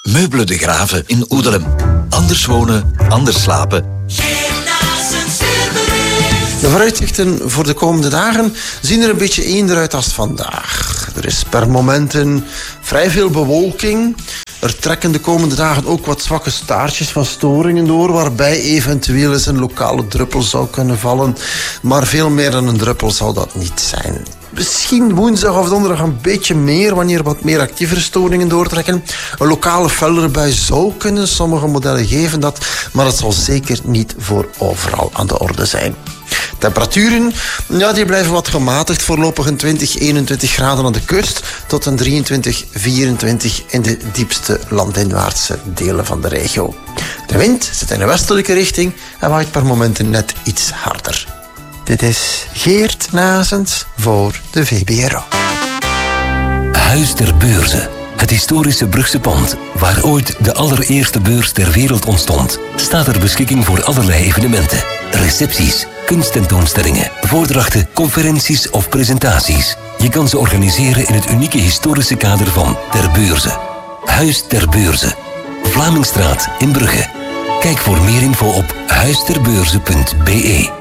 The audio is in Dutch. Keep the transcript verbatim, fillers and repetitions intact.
Meubelen de Graven in Oedelem. Anders wonen, anders slapen. De vooruitzichten voor de komende dagen zien er een beetje eender uit als vandaag. Er is per momenten vrij veel bewolking. Er trekken de komende dagen ook wat zwakke staartjes van storingen door, waarbij eventueel eens een lokale druppel zou kunnen vallen. Maar veel meer dan een druppel zal dat niet zijn. Misschien woensdag of donderdag een beetje meer, wanneer wat meer actievere storingen doortrekken. Een lokale feldere bui zou kunnen, sommige modellen geven dat, maar dat zal zeker niet voor overal aan de orde zijn. Temperaturen, ja, die blijven wat gematigd, voorlopig een twintig, eenentwintig graden aan de kust tot een drieëntwintig, vierentwintig in de diepste landinwaartse delen van de regio. De wind zit in een westelijke richting en waait per momenten net iets harder. Dit is Geert Nazens voor de V B R O. Huis ter Beurze. Het historische Brugse pand, waar ooit de allereerste beurs ter wereld ontstond, staat ter beschikking voor allerlei evenementen. Recepties, kunsttentoonstellingen, voordrachten, conferenties of presentaties. Je kan ze organiseren in het unieke historische kader van Ter Beurze. Huis ter Beurze. Vlamingstraat in Brugge. Kijk voor meer info op huisterbeurze punt be.